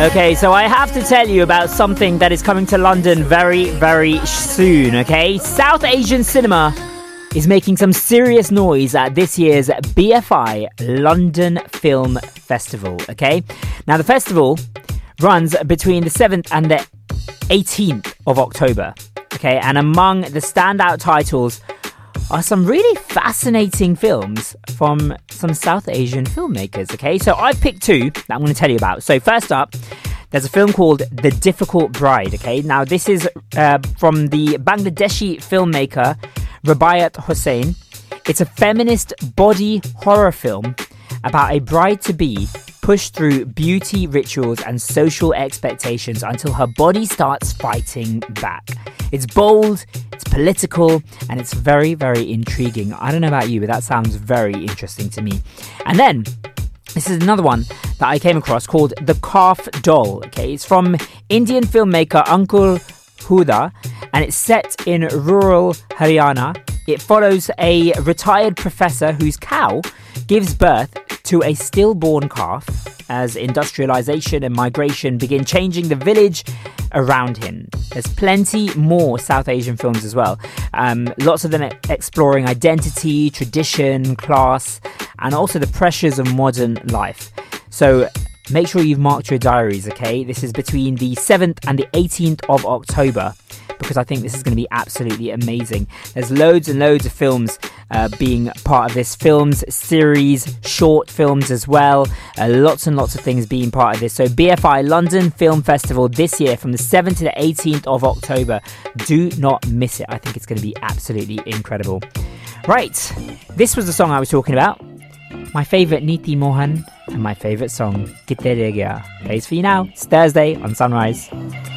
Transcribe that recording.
Okay, so I have to tell you about something that is coming to London very, very soon, okay? South Asian cinema is making some serious noise at this year's BFI London Film Festival, okay? Now, the festival runs between the 7th and the 18th of October, okay? And among the standout titles are some really fascinating films from some South Asian filmmakers, okay? So I've picked two that I'm going to tell you about. So first up, there's a film called The Difficult Bride, okay? Now this is from the Bangladeshi filmmaker Rubaiyat Hossain. It's a feminist body horror film about a bride-to-be pushed through beauty rituals and social expectations until her body starts fighting back. It's bold, it's political, and it's very, very intriguing. I don't know about you, but that sounds very interesting to me. And then, this is another one that I came across called The Calf Doll. Okay, it's from Indian filmmaker Ankur Huda, and it's set in rural Haryana. It follows a retired professor whose cow gives birth to a stillborn calf as industrialization and migration begin changing the village around him. There's plenty more South Asian films as well. Lots of them exploring identity, tradition, class, and also the pressures of modern life. So make sure you've marked your diaries, okay? This is between the 7th and the 18th of October, because I think this is going to be absolutely amazing. There's loads and loads of films being part of this. Films, series, short films as well. Lots and lots of things being part of this. So BFI London Film Festival this year from the 7th to the 18th of October. Do not miss it. I think it's going to be absolutely incredible. Right, this was the song I was talking about. My favourite Neeti Mohan and my favourite song Kitte Re Gaya plays for you now. It's Thursday on Sunrise.